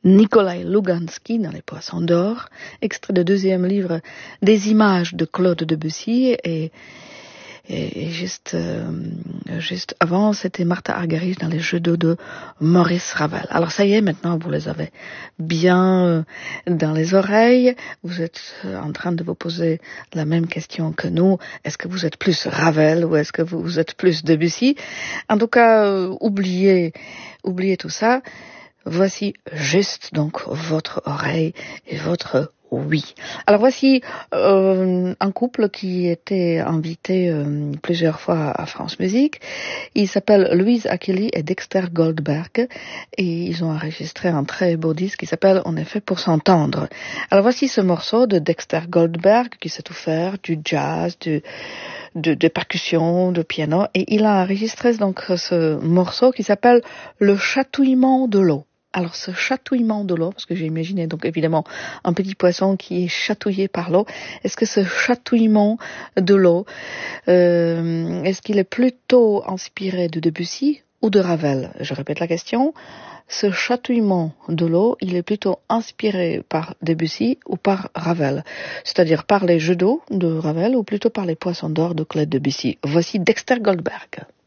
Nikolai Lugansky dans Les Poissons d'or, extrait du deuxième livre des images de Claude Debussy et juste avant, c'était Martha Argerich dans les jeux d'eau de Maurice Ravel. Alors ça y est, maintenant vous les avez bien dans les oreilles. Vous êtes en train de vous poser la même question que nous. Est-ce que vous êtes plus Ravel ou est-ce que vous êtes plus Debussy? En tout cas, oubliez tout ça. Voici juste donc votre oreille et votre oui. Alors voici un couple qui était invité plusieurs fois à France Musique. Ils s'appellent Louise Achille et Dexter Goldberg et ils ont enregistré un très beau disque qui s'appelle En effet pour s'entendre. Alors voici ce morceau de Dexter Goldberg qui sait tout faire, du jazz, de percussion, de piano, et il a enregistré donc ce morceau qui s'appelle Le chatouillement de l'eau. Alors ce chatouillement de l'eau, parce que j'ai imaginé donc évidemment un petit poisson qui est chatouillé par l'eau, est-ce que ce chatouillement de l'eau, est-ce qu'il est plutôt inspiré de Debussy ou de Ravel? Je répète la question. Ce chatouillement de l'eau, il est plutôt inspiré par Debussy ou par Ravel? C'est-à-dire par les jeux d'eau de Ravel ou plutôt par les poissons d'or de Claude Debussy? Voici Dexter Goldberg.